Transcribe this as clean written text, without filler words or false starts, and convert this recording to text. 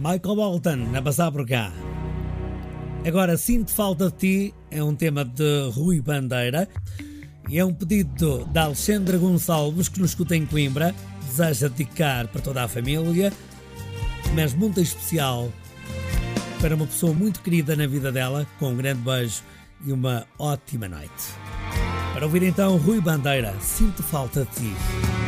Michael Bolton, a passar por cá. Agora, Sinto Falta de Ti é um tema de Rui Bandeira e é um pedido da Alexandra Gonçalves, que nos escuta em Coimbra. Deseja dedicar para toda a família, mas muito especial para uma pessoa muito querida na vida dela, com um grande beijo e uma ótima noite. Para ouvir então Rui Bandeira, Sinto Falta de Ti.